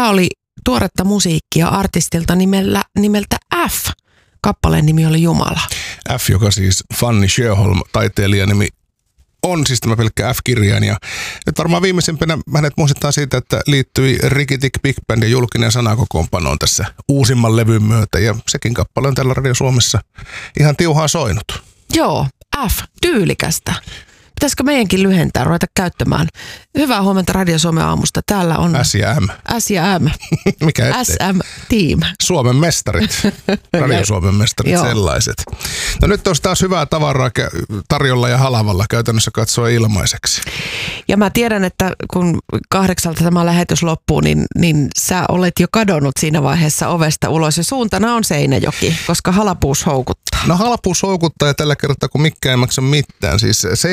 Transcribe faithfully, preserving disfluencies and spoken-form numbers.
Tämä oli tuoretta musiikkia artistilta nimellä, nimeltä F. Kappaleen nimi oli Jumala. F, joka siis Fanny Sjöholm, taiteilijanimi, on siis tämä pelkkä F-kirjain. Ja nyt varmaan viimeisimpänä hänet muistetaan siitä, että liittyi Rikitik Big Band ja julkinen sanakokoonpanoon tässä uusimman levyn myötä. Ja sekin kappale on tällä Radio Suomessa ihan tiuhaan soinut. Joo, F, tyylikästä. Pitäisikö meidänkin lyhentää, ruveta käyttämään? Hyvää huomenta Radio Suomen aamusta. Täällä on S ja M. S ja M. Mikä ettei? S M Team. Suomen mestarit. Radio Suomen mestarit sellaiset. No nyt olisi taas hyvää tavaraa tarjolla ja halavalla käytännössä katsoa ilmaiseksi. Ja mä tiedän, että kun kahdeksalta tämä lähetys loppuu, niin, niin sä olet jo kadonnut siinä vaiheessa ovesta ulos. Ja suuntana on Seinäjoki, koska halapuus houkuttaa. No halapuus houkuttaa ja tällä kertaa kun mikään ei maksa mitään. Siis se